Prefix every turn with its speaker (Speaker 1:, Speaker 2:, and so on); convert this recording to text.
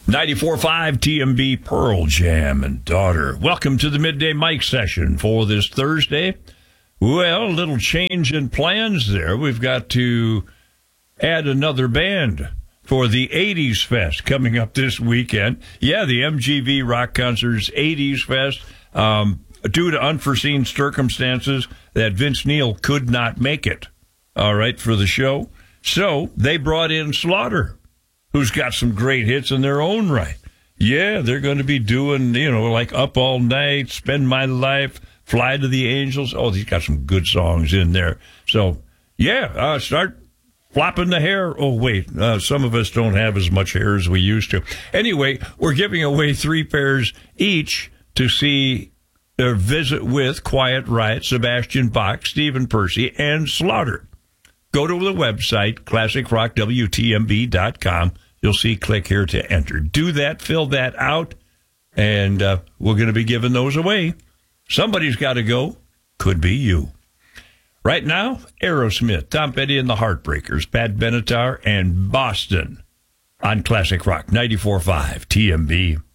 Speaker 1: 94.5 TMB, Pearl Jam and Daughter. Welcome to the Midday Mic session for this Thursday. Well, a little change in plans there. We've got to add another band for the 80s Fest coming up this weekend. Yeah, the MGV Rock Concerts 80s Fest. Due to unforeseen circumstances that Vince Neil could not make it, all right, for the show. So they brought in Slaughter, who's got some great hits in their own right. Yeah, they're going to be doing, like Up All Night, Spend My Life, Fly to the Angels. Oh, he's got some good songs in there. So, yeah, start flopping the hair. Oh, wait, some of us don't have as much hair as we used to. Anyway, we're giving away 3 pairs each to see their visit with Quiet Riot, Sebastian Bach, Stephen Percy, and Slaughter. Go to the website, classicrockwtmb.com. You'll see click here to enter. Do that, fill that out, and we're going to be giving those away. Somebody's got to go. Could be you. Right now, Aerosmith, Tom Petty and the Heartbreakers, Pat Benatar, and Boston on Classic Rock 94.5 TMB.